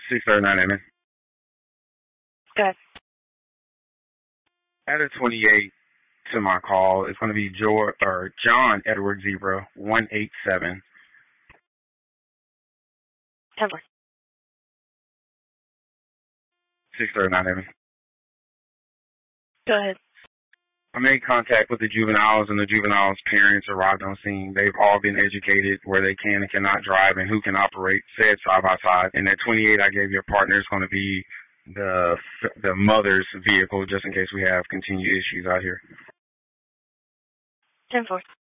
639 Amen. Good. Add a 28 to my call. It's going to be John Edward Zebra 187. 10-4. 639 Amen. Go ahead. I made contact with the juveniles, and the juveniles' parents arrived on scene. They've all been educated where they can and cannot drive and who can operate said side-by-side. And that 28 I gave your partner is going to be the mother's vehicle, just in case we have continued issues out here. 10-4.